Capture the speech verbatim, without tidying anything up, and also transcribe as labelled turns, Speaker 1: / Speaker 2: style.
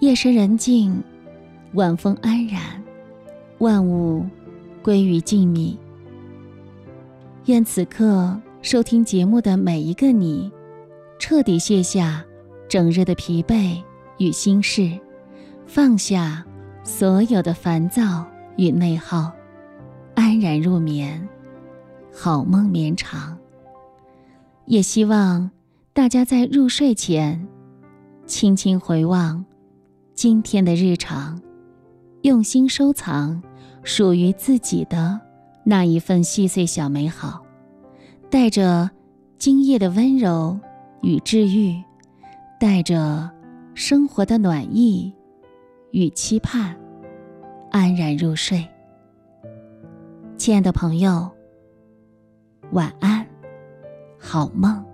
Speaker 1: 夜深人静，晚风安然，万物归于静谧。愿此刻收听节目的每一个你，彻底卸下整日的疲惫与心事，放下所有的烦躁与内耗，安然入眠，好梦绵长。也希望大家在入睡前轻轻回望今天的日常，用心收藏属于自己的那一份细碎小美好，带着今夜的温柔与治愈，带着生活的暖意与期盼，安然入睡。亲爱的朋友，晚安，好梦。